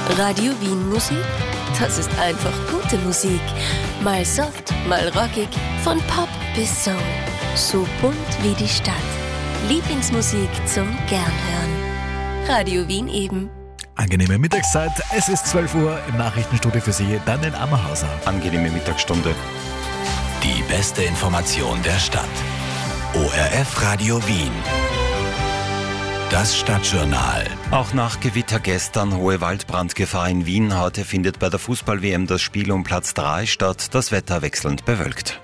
Radio Wien Musik, das ist einfach gute Musik. Mal soft, mal rockig, von Pop bis Soul. So bunt wie die Stadt. Lieblingsmusik zum Gernhören. Radio Wien eben. Angenehme Mittagszeit, es ist 12 Uhr im Nachrichtenstudio für Sie, Daniel Ammerhauser. Angenehme Mittagsstunde. Die beste Information der Stadt. ORF Radio Wien. Das Stadtjournal. Auch nach Gewitter gestern hohe Waldbrandgefahr in Wien. Heute findet bei der Fußball-WM das Spiel um Platz 3 statt. Das Wetter wechselnd bewölkt.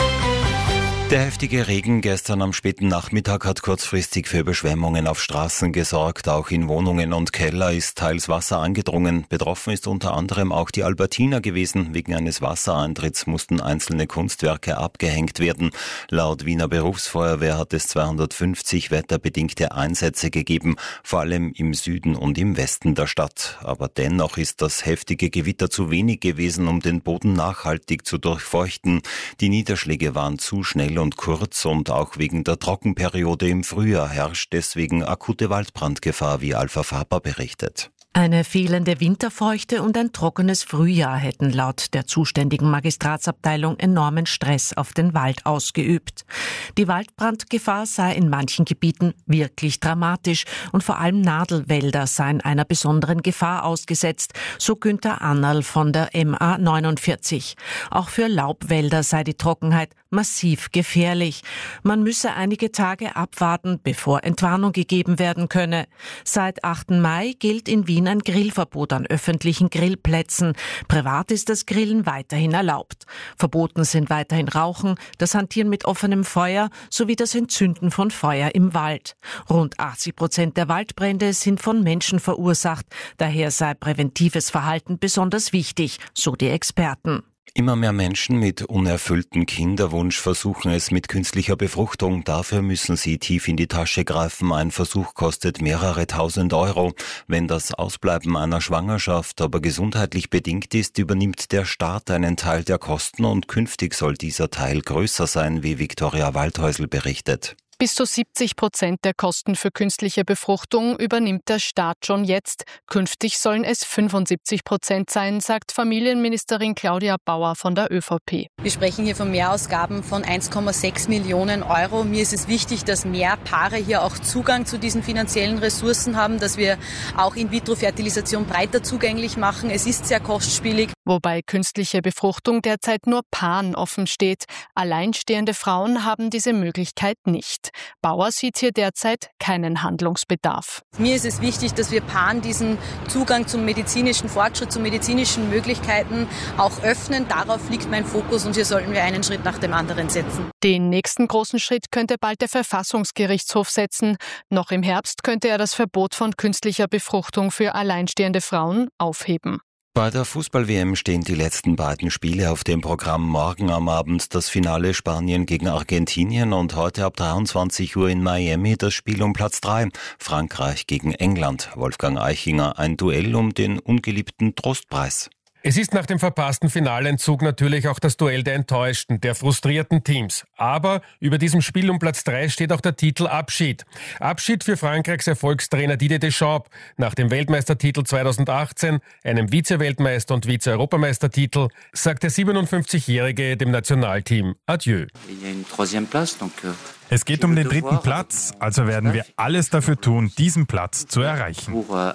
Der heftige Regen gestern am späten Nachmittag hat kurzfristig für Überschwemmungen auf Straßen gesorgt. Auch in Wohnungen und Keller ist teils Wasser angedrungen. Betroffen ist unter anderem auch die Albertina gewesen. Wegen eines Wassereintritts mussten einzelne Kunstwerke abgehängt werden. Laut Wiener Berufsfeuerwehr hat es 250 wetterbedingte Einsätze gegeben, vor allem im Süden und im Westen der Stadt. Aber dennoch ist das heftige Gewitter zu wenig gewesen, um den Boden nachhaltig zu durchfeuchten. Die Niederschläge waren zu schnell und kurz und auch wegen der Trockenperiode im Frühjahr herrscht deswegen akute Waldbrandgefahr, wie Alpha Faber berichtet. Eine fehlende Winterfeuchte und ein trockenes Frühjahr hätten laut der zuständigen Magistratsabteilung enormen Stress auf den Wald ausgeübt. Die Waldbrandgefahr sei in manchen Gebieten wirklich dramatisch und vor allem Nadelwälder seien einer besonderen Gefahr ausgesetzt, so Günther Annerl von der MA 49. Auch für Laubwälder sei die Trockenheit massiv gefährlich. Man müsse einige Tage abwarten, bevor Entwarnung gegeben werden könne. Seit 8. Mai gilt in Wien ein Grillverbot an öffentlichen Grillplätzen. Privat ist das Grillen weiterhin erlaubt. Verboten sind weiterhin Rauchen, das Hantieren mit offenem Feuer sowie das Entzünden von Feuer im Wald. Rund 80% der Waldbrände sind von Menschen verursacht. Daher sei präventives Verhalten besonders wichtig, so die Experten. Immer mehr Menschen mit unerfülltem Kinderwunsch versuchen es mit künstlicher Befruchtung. Dafür müssen sie tief in die Tasche greifen. Ein Versuch kostet mehrere tausend Euro. Wenn das Ausbleiben einer Schwangerschaft aber gesundheitlich bedingt ist, übernimmt der Staat einen Teil der Kosten und künftig soll dieser Teil größer sein, wie Viktoria Waldhäusl berichtet. Bis zu 70% der Kosten für künstliche Befruchtung übernimmt der Staat schon jetzt. Künftig sollen es 75% sein, sagt Familienministerin Claudia Bauer von der ÖVP. Wir sprechen hier von Mehrausgaben von 1,6 Millionen Euro. Mir ist es wichtig, dass mehr Paare hier auch Zugang zu diesen finanziellen Ressourcen haben, dass wir auch In-vitro-Fertilisation breiter zugänglich machen. Es ist sehr kostspielig. Wobei künstliche Befruchtung derzeit nur Paaren offen steht. Alleinstehende Frauen haben diese Möglichkeit nicht. Bauer sieht hier derzeit keinen Handlungsbedarf. Mir ist es wichtig, dass wir Paaren diesen Zugang zum medizinischen Fortschritt, zu medizinischen Möglichkeiten auch öffnen. Darauf liegt mein Fokus und hier sollten wir einen Schritt nach dem anderen setzen. Den nächsten großen Schritt könnte bald der Verfassungsgerichtshof setzen. Noch im Herbst könnte er das Verbot von künstlicher Befruchtung für alleinstehende Frauen aufheben. Bei der Fußball-WM stehen die letzten beiden Spiele auf dem Programm. Morgen am Abend das Finale Spanien gegen Argentinien und heute ab 23 Uhr in Miami das Spiel um Platz 3, Frankreich gegen England. Wolfgang Eichinger, ein Duell um den ungeliebten Trostpreis. Es ist nach dem verpassten Finaleinzug natürlich auch das Duell der enttäuschten, der frustrierten Teams. Aber über diesem Spiel um Platz 3 steht auch der Titel Abschied. Abschied für Frankreichs Erfolgstrainer Didier Deschamps. Nach dem Weltmeistertitel 2018, einem Vize-Weltmeister- und Vize-Europameistertitel, sagt der 57-Jährige dem Nationalteam Adieu. Es geht um den 3. Platz, also werden wir alles dafür tun, diesen Platz zu erreichen.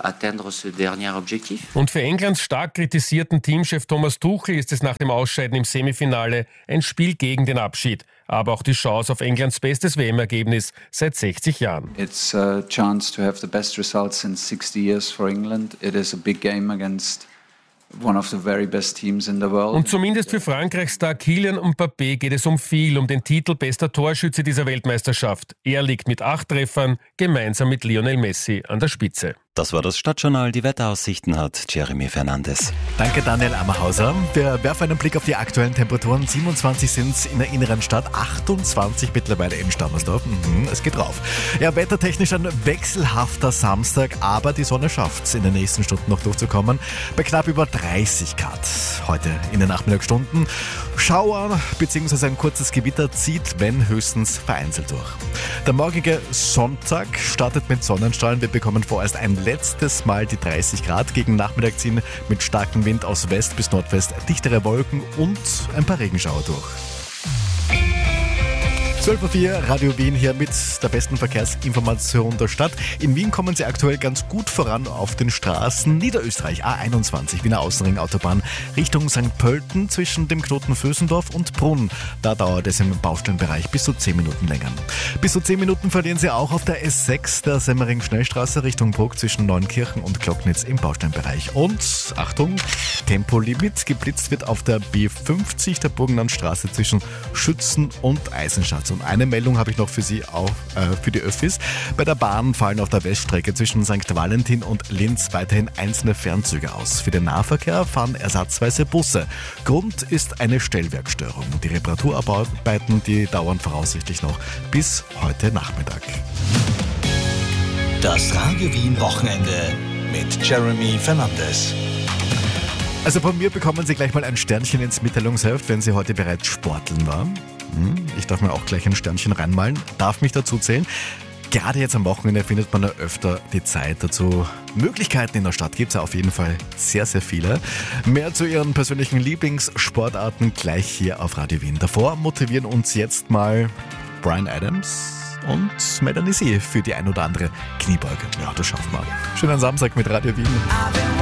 Und für Englands stark kritisierten Teamchef Thomas Tuchel ist es nach dem Ausscheiden im Semifinale ein Spiel gegen den Abschied, aber auch die Chance auf Englands bestes WM-Ergebnis seit 60 Jahren. It's a chance to have the best results in 60 years for England. It is a big game against one of the very best teams in the world. Und zumindest für Frankreichs-Star Kylian Mbappé geht es um viel, um den Titel bester Torschütze dieser Weltmeisterschaft. Er liegt mit 8 Treffern gemeinsam mit Lionel Messi an der Spitze. Das war das Stadtjournal. Die Wetteraussichten hat Jeremy Fernandes. Danke Daniel Ammerhauser. Wir werfen einen Blick auf die aktuellen Temperaturen. 27 sind es in der inneren Stadt, 28 mittlerweile in Stammersdorf. Es geht rauf. Ja, wettertechnisch ein wechselhafter Samstag, aber die Sonne schafft es in den nächsten Stunden noch durchzukommen. Bei knapp über 30 Grad heute in den Nachmittagsstunden. Schauer bzw. ein kurzes Gewitter zieht, wenn höchstens vereinzelt durch. Der morgige Sonntag startet mit Sonnenstrahlen. Wir bekommen vorerst ein letztes Mal die 30 Grad. Gegen Nachmittag ziehen mit starkem Wind aus West bis Nordwest dichtere Wolken und ein paar Regenschauer durch. 12.04 Uhr, Radio Wien hier mit der besten Verkehrsinformation der Stadt. In Wien kommen Sie aktuell ganz gut voran auf den Straßen. Niederösterreich, A21, Wiener Außenring Autobahn, Richtung St. Pölten zwischen dem Knoten Vösendorf und Brunn. Da dauert es im Baustellenbereich bis zu 10 Minuten länger. Bis zu 10 Minuten verlieren Sie auch auf der S6 der Semmering-Schnellstraße Richtung Bruck zwischen Neunkirchen und Glocknitz im Baustellenbereich. Und, Achtung, Tempolimit, geblitzt wird auf der B50 der Burgenlandstraße zwischen Schützen und Eisenschatz. Und eine Meldung habe ich noch für Sie auch für die Öffis. Bei der Bahn fallen auf der Weststrecke zwischen St. Valentin und Linz weiterhin einzelne Fernzüge aus. Für den Nahverkehr fahren ersatzweise Busse. Grund ist eine Stellwerkstörung. Die Reparaturarbeiten, die dauern voraussichtlich noch bis heute Nachmittag. Das Radio Wien Wochenende mit Jeremy Fernandes. Also von mir bekommen Sie gleich mal ein Sternchen ins Mitteilungsheft, wenn Sie heute bereits sporteln waren. Ich darf mir auch gleich ein Sternchen reinmalen, darf mich dazu zählen. Gerade jetzt am Wochenende findet man ja öfter die Zeit dazu. Möglichkeiten in der Stadt gibt es ja auf jeden Fall sehr, sehr viele. Mehr zu Ihren persönlichen Lieblingssportarten gleich hier auf Radio Wien. Davor motivieren uns jetzt mal Bryan Adams und Melanie C. für die ein oder andere Kniebeuge. Ja, das schaffen wir. Schönen Samstag mit Radio Wien.